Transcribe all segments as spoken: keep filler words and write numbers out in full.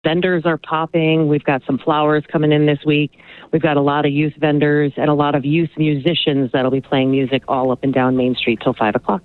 Vendors are popping. We've got some flowers coming in this week. We've got a lot of youth vendors and a lot of youth musicians that'll be playing music all up and down Main Street till five o'clock.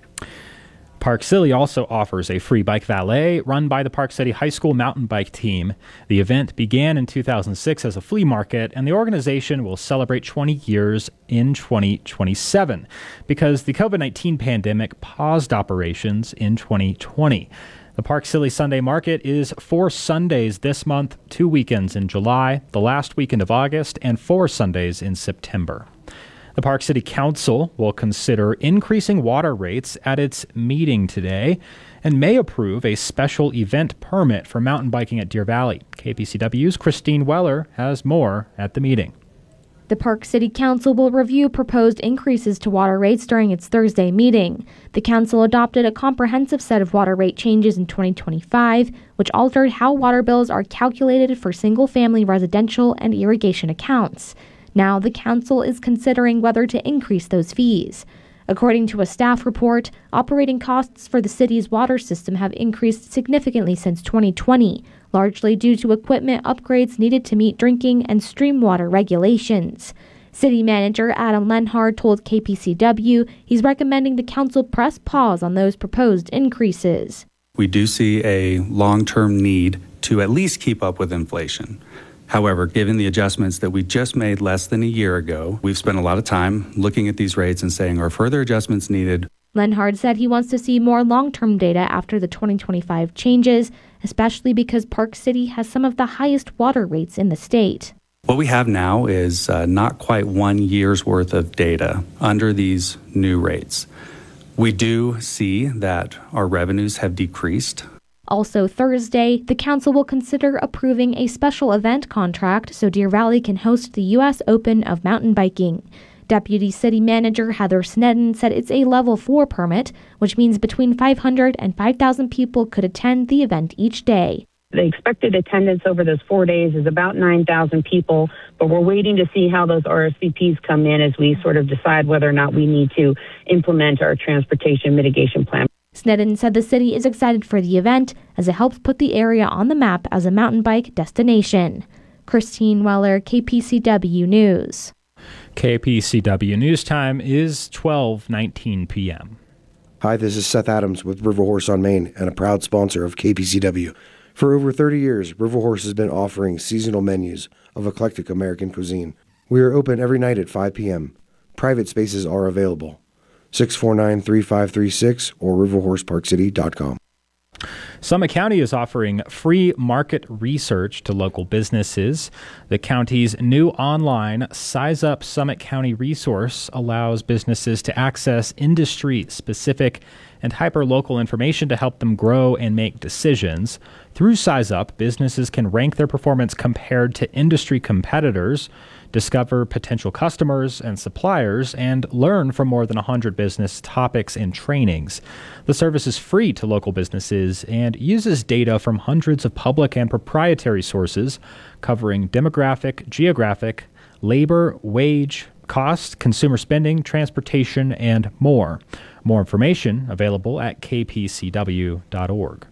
Park City also offers a free bike valet run by the Park City High School mountain bike team. The event began in two thousand six as a flea market, and the organization will celebrate twenty years in twenty twenty-seven because the covid nineteen pandemic paused operations in twenty twenty. The Park City Sunday Market is four Sundays this month, two weekends in July, the last weekend of August, and four Sundays in September. The Park City Council will consider increasing water rates at its meeting today and may approve a special event permit for mountain biking at Deer Valley. K P C W's Christine Weller has more at the meeting. The Park City Council will review proposed increases to water rates during its Thursday meeting. The council adopted a comprehensive set of water rate changes in twenty twenty-five, which altered how water bills are calculated for single-family residential and irrigation accounts. Now the council is considering whether to increase those fees. According to a staff report, operating costs for the city's water system have increased significantly since twenty twenty, largely due to equipment upgrades needed to meet drinking and stream water regulations. City Manager Adam Lenhard told K P C W he's recommending the council press pause on those proposed increases. We do see a long-term need to at least keep up with inflation. However, given the adjustments that we just made less than a year ago, we've spent a lot of time looking at these rates and saying, are further adjustments needed? Lenhard said he wants to see more long-term data after the twenty twenty-five changes, especially because Park City has some of the highest water rates in the state. What we have now is uh, not quite one year's worth of data under these new rates. We do see that our revenues have decreased. Also Thursday, the council will consider approving a special event contract so Deer Valley can host the U S Open of mountain biking. Deputy City Manager Heather Snedden said it's a level four permit, which means between five hundred and five thousand people could attend the event each day. The expected attendance over those four days is about nine thousand people, but we're waiting to see how those R S V Ps come in as we sort of decide whether or not we need to implement our transportation mitigation plan. Snedden said the city is excited for the event as it helps put the area on the map as a mountain bike destination. Christine Weller, K P C W News. K P C W News time is twelve nineteen p.m. Hi, this is Seth Adams with River Horse on Main and a proud sponsor of K P C W. For over thirty years, River Horse has been offering seasonal menus of eclectic American cuisine. We are open every night at five p.m. Private spaces are available. six four nine, three five three six or river horse park city dot com. Summit County is offering free market research to local businesses. The county's new online Size Up Summit County resource allows businesses to access industry-specific and hyper-local information to help them grow and make decisions. Through Size Up, businesses can rank their performance compared to industry competitors, discover potential customers and suppliers, and learn from more than one hundred business topics and trainings. The service is free to local businesses and uses data from hundreds of public and proprietary sources covering demographic, geographic, labor, wage, cost, consumer spending, transportation, and more. More information available at k p c w dot org.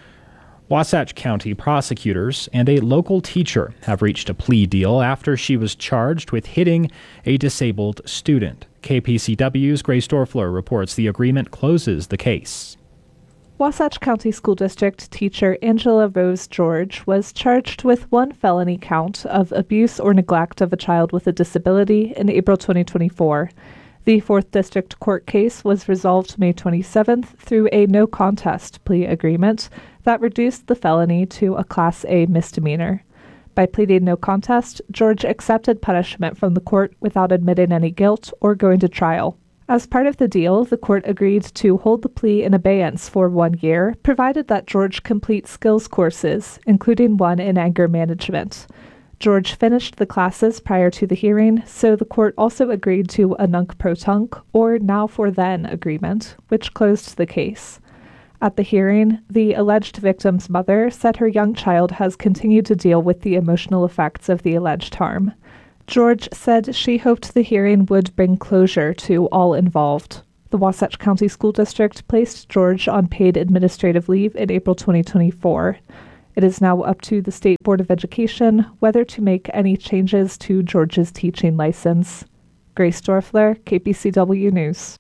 Wasatch County prosecutors and a local teacher have reached a plea deal after she was charged with hitting a disabled student. K P C W's Grace Dorfler reports the agreement closes the case. Wasatch County School District teacher Angela Rose George was charged with one felony count of abuse or neglect of a child with a disability in April twenty twenty-four. The fourth District court case was resolved May twenty-seventh through a no-contest plea agreement that reduced the felony to a Class A misdemeanor. By pleading no contest, George accepted punishment from the court without admitting any guilt or going to trial. As part of the deal, the court agreed to hold the plea in abeyance for one year, provided that George complete skills courses, including one in anger management. George finished the classes prior to the hearing, so the court also agreed to a nunc-pro-tunc, or now-for-then agreement, which closed the case. At the hearing, the alleged victim's mother said her young child has continued to deal with the emotional effects of the alleged harm. George said she hoped the hearing would bring closure to all involved. The Wasatch County School District placed George on paid administrative leave in April twenty twenty-four. It is now up to the State Board of Education whether to make any changes to George's teaching license. Grace Dorfler, K P C W News.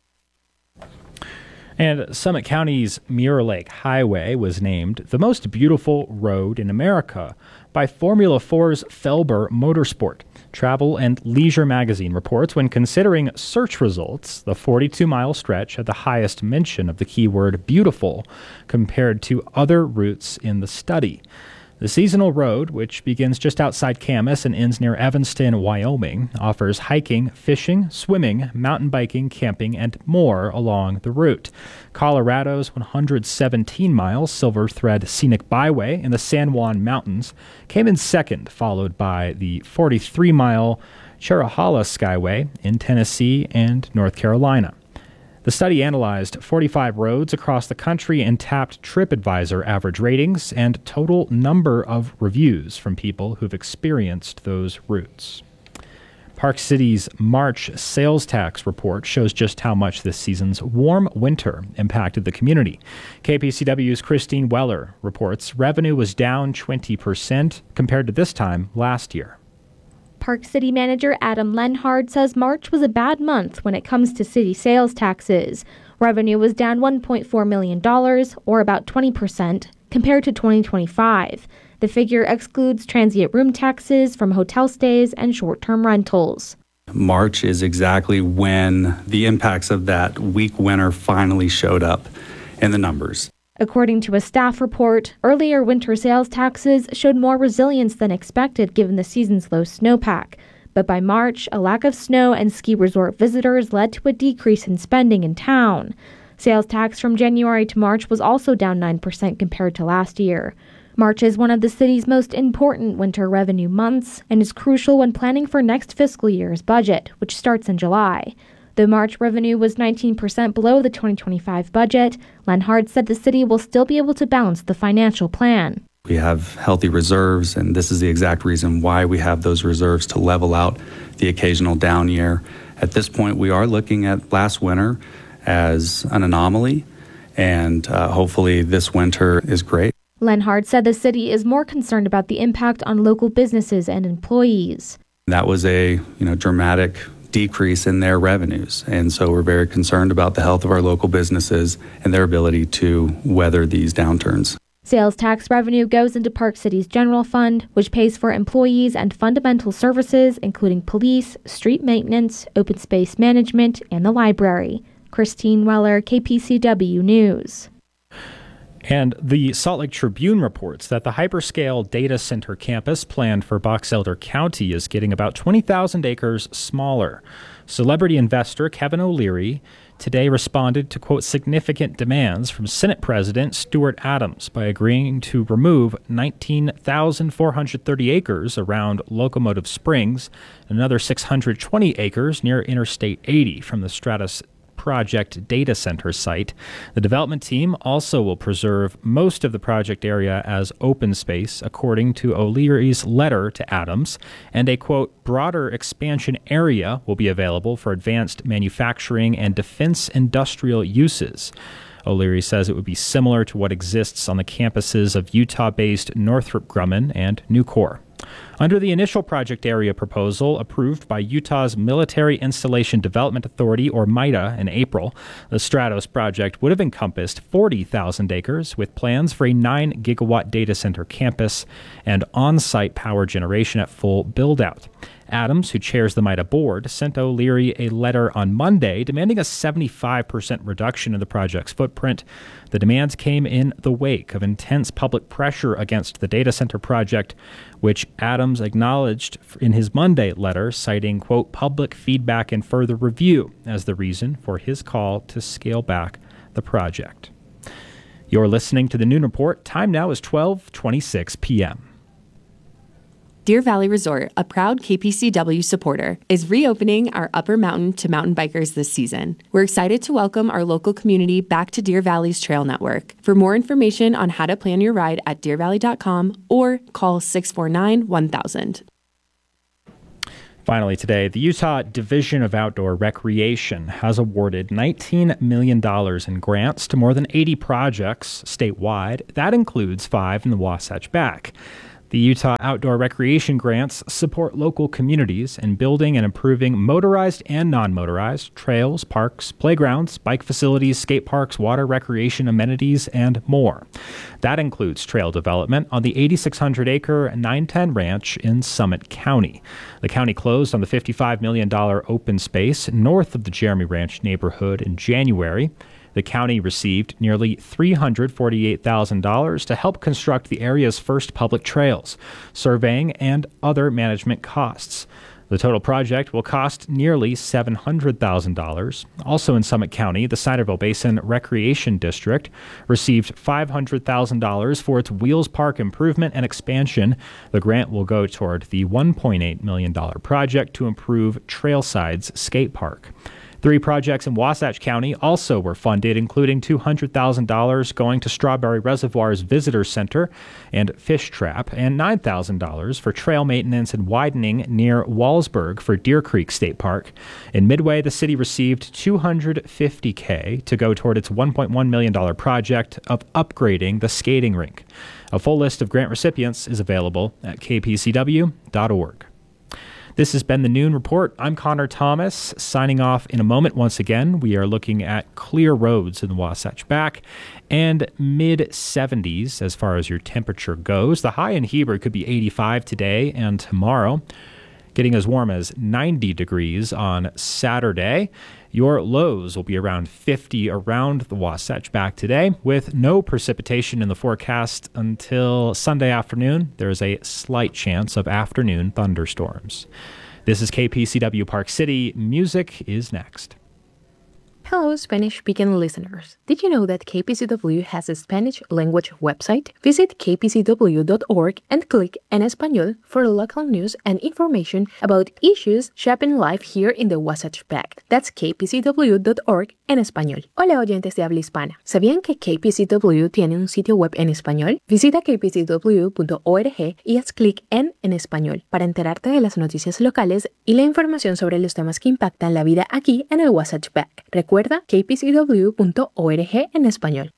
And Summit County's Mirror Lake Highway was named the most beautiful road in America by Formula four's Felber Motorsport. Travel and Leisure magazine reports when considering search results, the forty-two mile stretch had the highest mention of the keyword beautiful compared to other routes in the study. The seasonal road, which begins just outside Camas and ends near Evanston, Wyoming, offers hiking, fishing, swimming, mountain biking, camping, and more along the route. Colorado's one hundred seventeen mile Silver Thread Scenic Byway in the San Juan Mountains came in second, followed by the forty-three mile Cherrahala Skyway in Tennessee and North Carolina. The study analyzed forty-five roads across the country and tapped TripAdvisor average ratings and total number of reviews from people who've experienced those routes. Park City's March sales tax report shows just how much this season's warm winter impacted the community. K P C W's Christine Weller reports revenue was down twenty percent compared to this time last year. Park City Manager Adam Lenhard says March was a bad month when it comes to city sales taxes. Revenue was down one point four million dollars, or about twenty percent, compared to twenty twenty-five. The figure excludes transient room taxes from hotel stays and short-term rentals. March is exactly when the impacts of that weak winter finally showed up in the numbers. According to a staff report, earlier winter sales taxes showed more resilience than expected given the season's low snowpack. But by March, a lack of snow and ski resort visitors led to a decrease in spending in town. Sales tax from January to March was also down nine percent compared to last year. March is one of the city's most important winter revenue months and is crucial when planning for next fiscal year's budget, which starts in July. Though March revenue was nineteen percent below the twenty twenty-five budget, Lenhard said the city will still be able to balance the financial plan. We have healthy reserves, and this is the exact reason why we have those reserves to level out the occasional down year. At this point, we are looking at last winter as an anomaly, and uh, hopefully this winter is great. Lenhard said the city is more concerned about the impact on local businesses and employees. That was a you know dramatic decrease in their revenues. And so we're very concerned about the health of our local businesses and their ability to weather these downturns. Sales tax revenue goes into Park City's general fund, which pays for employees and fundamental services, including police, street maintenance, open space management, and the library. Christine Weller, K P C W News. And the Salt Lake Tribune reports that the hyperscale data center campus planned for Box Elder County is getting about twenty thousand acres smaller. Celebrity investor Kevin O'Leary today responded to, quote, significant demands from Senate President Stuart Adams by agreeing to remove nineteen thousand four hundred thirty acres around Locomotive Springs and another six hundred twenty acres near Interstate eighty from the Stratus Project data center site. The development team also will preserve most of the project area as open space, according to O'Leary's letter to Adams, and a, quote, broader expansion area will be available for advanced manufacturing and defense industrial uses. O'Leary says it would be similar to what exists on the campuses of Utah-based Northrop Grumman and Nucor. Under the initial project area proposal approved by Utah's Military Installation Development Authority, or MIDA, in April, the Stratos project would have encompassed forty thousand acres with plans for a nine gigawatt data center campus and on-site power generation at full build-out. Adams, who chairs the MIDA board, sent O'Leary a letter on Monday demanding a seventy-five percent reduction in the project's footprint. The demands came in the wake of intense public pressure against the data center project, which Adams acknowledged in his Monday letter, citing, quote, public feedback and further review as the reason for his call to scale back the project. You're listening to the Noon Report. Time now is twelve twenty-six p.m. Deer Valley Resort, a proud K P C W supporter, is reopening our Upper Mountain to mountain bikers this season. We're excited to welcome our local community back to Deer Valley's trail network. For more information on how to plan your ride at deer valley dot com or call six four nine, one thousand. Finally today, the Utah Division of Outdoor Recreation has awarded nineteen million dollars in grants to more than eighty projects statewide. That includes five in the Wasatch Back. The Utah Outdoor Recreation grants support local communities in building and improving motorized and non-motorized trails, parks, playgrounds, bike facilities, skate parks, water recreation amenities, and more. That includes trail development on the eighty-six hundred acre nine ten Ranch in Summit County. The county closed on the fifty-five million dollars open space north of the Jeremy Ranch neighborhood in January. The county received nearly three hundred forty-eight thousand dollars to help construct the area's first public trails, surveying, and other management costs. The total project will cost nearly seven hundred thousand dollars. Also in Summit County, the Siderville Basin Recreation District received five hundred thousand dollars for its Wheels Park improvement and expansion. The grant will go toward the one point eight million dollars project to improve Trailsides Skate Park. Three projects in Wasatch County also were funded, including two hundred thousand dollars going to Strawberry Reservoir's Visitor Center and Fish Trap, and nine thousand dollars for trail maintenance and widening near Wallsburg for Deer Creek State Park. In Midway, the city received two hundred fifty thousand dollars to go toward its one point one million dollars project of upgrading the skating rink. A full list of grant recipients is available at k p c w dot org. This has been the Noon Report. I'm Connor Thomas, signing off in a moment. Once again, we are looking at clear roads in the Wasatch Back and mid seventies as far as your temperature goes. The high in Heber could be eighty-five today and tomorrow, getting as warm as ninety degrees on Saturday. Your lows will be around fifty around the Wasatch Back today, with no precipitation in the forecast until Sunday afternoon. There is a slight chance of afternoon thunderstorms. This is K P C W Park City. Music is next. Hello, Spanish-speaking listeners. Did you know that K P C W has a Spanish language website? Visit k p c w dot org and click En Español for local news and information about issues shaping life here in the Wasatch Back. That's k p c w dot org en español. Hola, oyentes de habla hispana. ¿Sabían que K P C W tiene un sitio web en español? Visita k p c w punto org y haz clic en En Español para enterarte de las noticias locales y la información sobre los temas que impactan la vida aquí en el Wasatch Back. Recuerda k p c w punto org en español.